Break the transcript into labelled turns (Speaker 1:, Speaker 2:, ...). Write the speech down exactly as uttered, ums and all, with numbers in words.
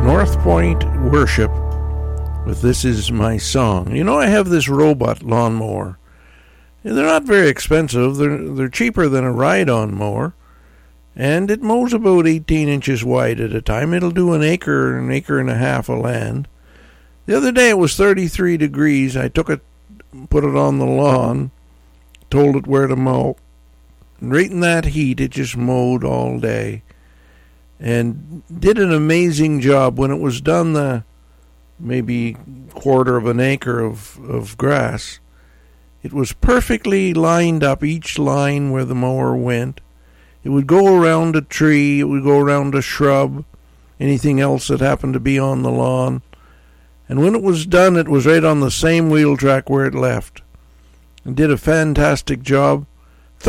Speaker 1: North Point Worship with This Is My Song. You know, I have this robot lawnmower. They're not very expensive. They're, they're cheaper than a ride-on mower. And it mows about eighteen inches wide at a time. It'll do an acre, an acre and a half of land. The other day it was thirty-three degrees. I took it, put it on the lawn, told it where to mow. And right in that heat, it just mowed all day. And did an amazing job. When it was done, the maybe quarter of an acre of, of grass, it was perfectly lined up, each line where the mower went. It would go around a tree, it would go around a shrub, anything else that happened to be on the lawn. And when it was done, it was right on the same wheel track where it left. And did a fantastic job.